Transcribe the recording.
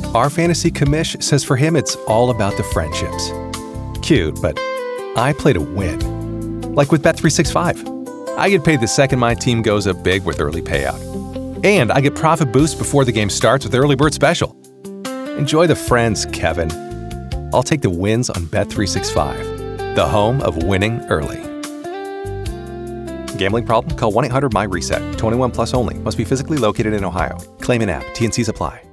Our fantasy commish says for him it's all about the friendships. Cute, but I play to win. Like with Bet365. I get paid the second my team goes up big with early payout. And I get profit boost before the game starts with Early Bird Special. Enjoy the friends, Kevin. I'll take the wins on Bet365, the home of winning early. Gambling problem? Call 1-800-MY-RESET. 21 plus only. Must be physically located in Ohio. Claim in app. T&Cs apply.